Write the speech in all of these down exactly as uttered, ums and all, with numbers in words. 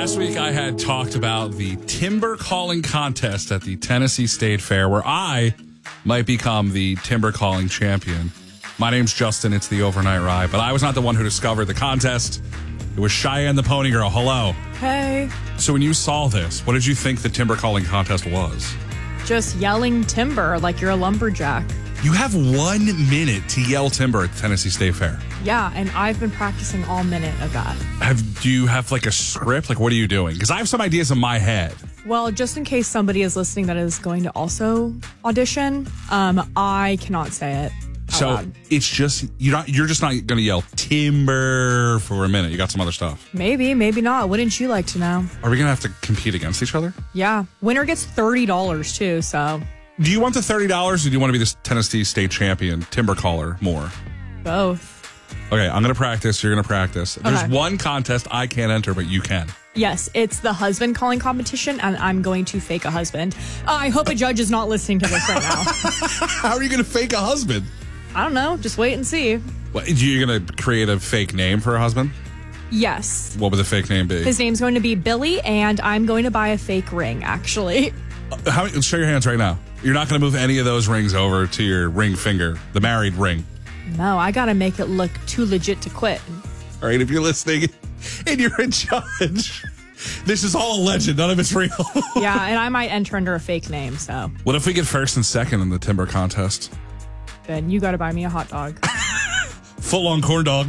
Last week I had talked about the timber calling contest at the Tennessee State Fair, where I might become the timber calling champion. My name's Justin. It's the Overnight Ride, but I was not the one who discovered the contest. It was Cheyenne the Pony Girl. Hello. Hey. So when you saw this, what did you think the timber calling contest was? Just yelling timber like you're a lumberjack. You have one minute to yell timber at the Tennessee State Fair. Yeah, and I've been practicing all minute of that. Have do you have like a script? Like, what are you doing? Because I have some ideas in my head. Well, just in case somebody is listening that is going to also audition, um, I cannot say it out So loud. it's just you're not you're just not going to yell timber for a minute. You got some other stuff. Maybe, maybe not. Wouldn't you like to know? Are we going to have to compete against each other? Yeah. Winner gets thirty dollars too, so Do you want the thirty dollars or do you want to be the Tennessee State champion timber caller more? both. Okay, I'm going to practice. You're going to practice. There's Okay. one contest I can't enter, but you can. Yes, it's the husband calling competition, and I'm going to fake a husband. Uh, I hope a judge is not listening to this right now. How are you going to fake a husband? I don't know. Just wait and see. What, you're going to create a fake name for a husband? Yes. What would the fake name be? His name's going to be Billy, and I'm going to buy a fake ring, actually. Uh, How, show your hands right now. You're not going to move any of those rings over to your ring finger, the married ring. No, I got to make it look too legit to quit. All right, if you're listening and you're a judge, this is all a legend. None of it's real. Yeah, and I might enter under a fake name, so What if we get first and second in the timber contest? then you got to buy me a hot dog. Full-on corn dog.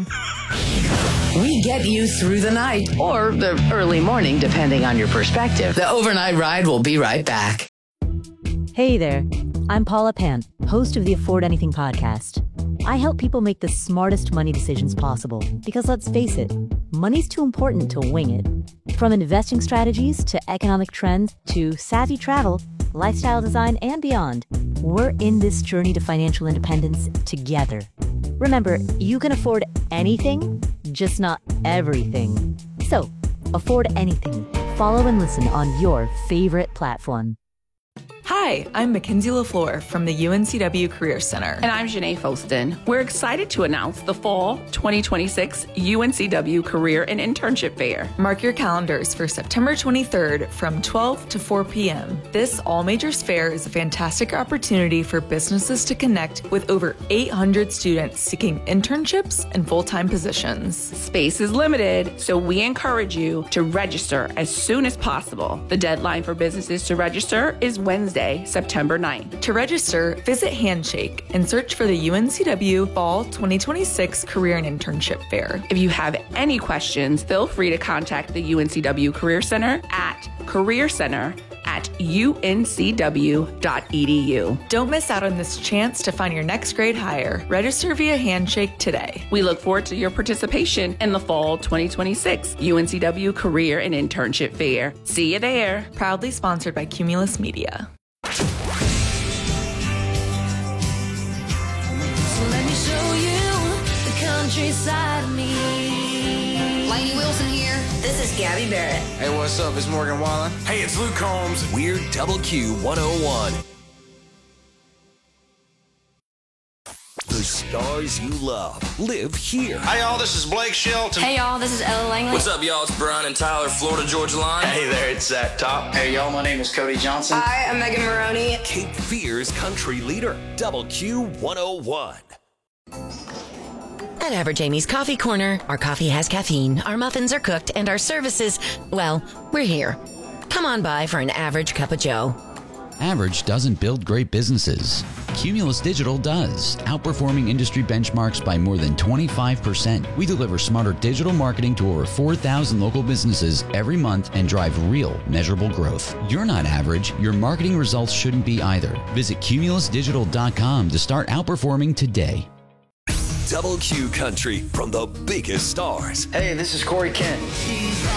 We get you through the night or the early morning, depending on your perspective. The Overnight Ride will be right back. Hey there, I'm Paula Pant, host of the Afford Anything podcast. I help people make the smartest money decisions possible because let's face it, money's too important to wing it. From investing strategies to economic trends to savvy travel, lifestyle design, and beyond, we're in this journey to financial independence together. Remember, you can afford anything, just not everything. So, afford anything. Follow and listen on your favorite platform. Hi, I'm Mackenzie LaFleur from the U N C W Career Center. And I'm Janae Foston. We're excited to announce the fall twenty twenty-six U N C W Career and Internship Fair. Mark your calendars for September twenty-third from twelve to four p.m. This all-majors fair is a fantastic opportunity for businesses to connect with over eight hundred students seeking internships and full-time positions. Space is limited, so we encourage you to register as soon as possible. The deadline for businesses to register is Wednesday, September ninth. To register, visit Handshake and search for the U N C W Fall twenty twenty-six Career and Internship Fair. If you have any questions, feel free to contact the U N C W Career Center at Career Center at U N C W dot E D U. Don't miss out on this chance to find your next grade hire. Register via Handshake today. We look forward to your participation in the fall twenty twenty-six U N C W Career and Internship Fair. See you there. Proudly sponsored by Cumulus Media. So let me show you the countryside of me. Lainey Wilson here. This is Gabby Barrett. Hey, what's up? It's Morgan Wallen. Hey, it's Luke Combs. We're Double Q one oh one. The stars you love live here. Hey, y'all, this is Blake Shelton. Hey, y'all, this is Ella Langley. What's up, y'all? It's Brian and Tyler, Florida Georgia Line. Hey there, it's Zach Top. Hey, y'all, my name is Cody Johnson. Hi, I'm Megan Maroney. Cape Fear's country leader, Double Q one oh one. At Average Amy's Coffee Corner, our coffee has caffeine, our muffins are cooked, and our services, well, we're here. Come on by for an average cup of joe. Average doesn't build great businesses. Cumulus Digital does, outperforming industry benchmarks by more than twenty-five percent. We deliver smarter digital marketing to over four thousand local businesses every month and drive real, measurable growth. You're not average. Your marketing results shouldn't be either. Visit cumulus digital dot com to start outperforming today. Double Q Country from the biggest stars. Hey, this is Corey Kent.